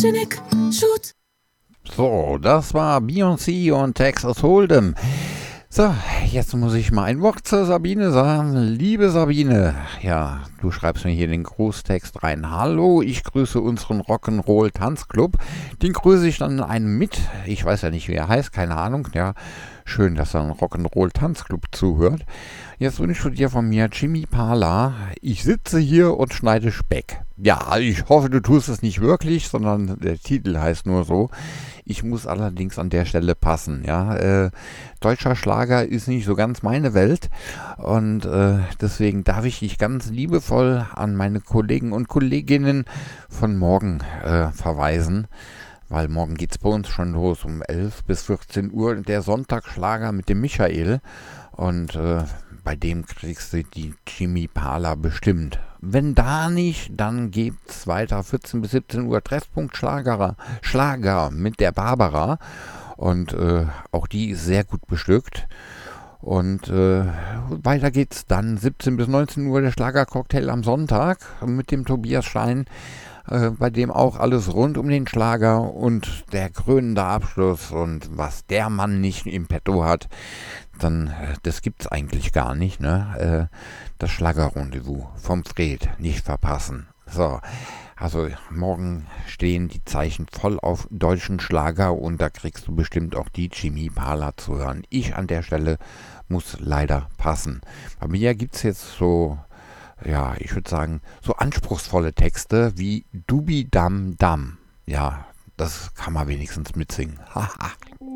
Photogenic, shoot. So, das war Beyoncé und Texas Hold'em. So, jetzt muss ich mal ein Wort zur Sabine sagen. Liebe Sabine, ja, du schreibst mir hier den Grußtext rein. Hallo, ich grüße unseren Rock'n'Roll Tanzclub. Den grüße ich dann einen mit. Ich weiß ja nicht, wie er heißt, keine Ahnung. Ja, schön, dass er ein Rock'n'Roll Tanzclub zuhört. Jetzt wünsche ich dir von mir Jimmy Parler. Ich sitze hier und schneide Speck. Ja, ich hoffe, du tust es nicht wirklich, sondern der Titel heißt nur so. Ich muss allerdings an der Stelle passen, ja. Deutscher Schlager ist nicht so ganz meine Welt und deswegen darf ich dich ganz liebevoll an meine Kollegen und Kolleginnen von morgen verweisen, weil morgen geht's bei uns schon los um 11 bis 14 Uhr, der Sonntagsschlager mit dem Michael und bei dem kriegst du die Jimmy Parler bestimmt. Wenn da nicht, dann geht's weiter 14 bis 17 Uhr Treffpunkt Schlager mit der Barbara. Und auch die ist sehr gut bestückt. Und weiter geht's dann 17 bis 19 Uhr der Schlagercocktail am Sonntag mit dem Tobias Stein, bei dem auch alles rund um den Schlager und der krönende Abschluss und was der Mann nicht im Petto hat, dann, das gibt's eigentlich gar nicht, ne? Das Schlagerrendezvous vom Fred, nicht verpassen. So, also morgen stehen die Zeichen voll auf deutschen Schlager und da kriegst du bestimmt auch die Jimmy Parler zu hören. Ich an der Stelle muss leider passen. Bei mir gibt's jetzt so, ja, ich würde sagen, so anspruchsvolle Texte wie Dubi Dam Dam. Ja, das kann man wenigstens mitsingen. Haha.